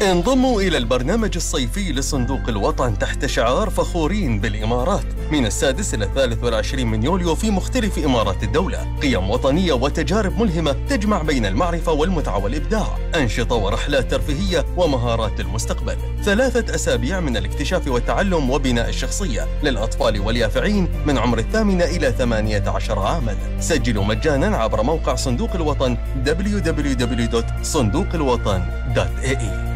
انضموا إلى البرنامج الصيفي لصندوق الوطن تحت شعار فخورين بالإمارات من 6 إلى 23 من يوليو في مختلف إمارات الدولة. قيم وطنية وتجارب ملهمة تجمع بين المعرفة والمتعة والإبداع، أنشطة ورحلات ترفيهية ومهارات المستقبل. 3 أسابيع من الاكتشاف والتعلم وبناء الشخصية للأطفال واليافعين من عمر 8 إلى 18 عاماً. سجلوا مجاناً عبر موقع صندوق الوطن www.صندوقالوطن.ae.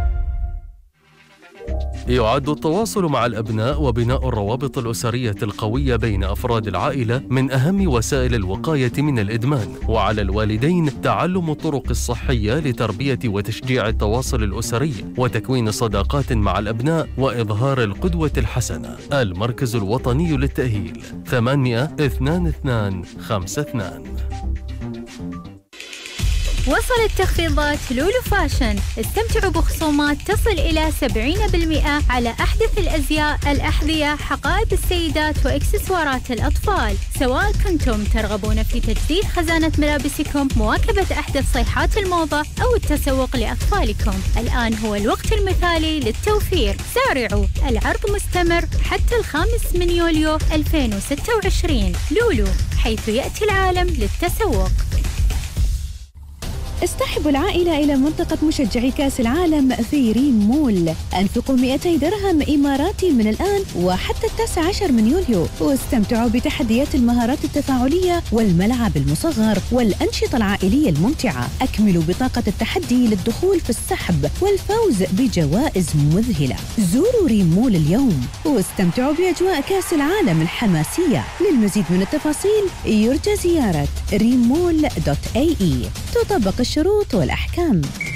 يعد التواصل مع الأبناء وبناء الروابط الأسرية القوية بين أفراد العائلة من أهم وسائل الوقاية من الإدمان، وعلى الوالدين تعلم الطرق الصحية لتربية وتشجيع التواصل الأسري وتكوين صداقات مع الأبناء وإظهار القدوة الحسنة. المركز الوطني للتأهيل 82252. وصلت تخفيضات لولو فاشن. استمتعوا بخصومات تصل إلى 70% على أحدث الأزياء، الأحذية، حقائب السيدات وإكسسوارات الأطفال. سواء كنتم ترغبون في تجديد خزانة ملابسكم، مواكبة أحدث صيحات الموضة أو التسوق لأطفالكم، الآن هو الوقت المثالي للتوفير. سارعوا، العرض مستمر حتى 5 من يوليو 2026. لولو، حيث يأتي العالم للتسوق. اصطحبوا العائلة إلى منطقة مشجعي كأس العالم في ريم مول. أنفقوا 200 درهم إماراتي من الآن وحتى 19 من يوليو، واستمتعوا بتحديات المهارات التفاعلية والملعب المصغر والأنشطة العائلية الممتعة. أكملوا بطاقة التحدي للدخول في السحب والفوز بجوائز مذهلة. زوروا ريم مول اليوم واستمتعوا بأجواء كأس العالم الحماسية. للمزيد من التفاصيل يرجى زيارة reemmall.ae. تطبق الشروط والأحكام.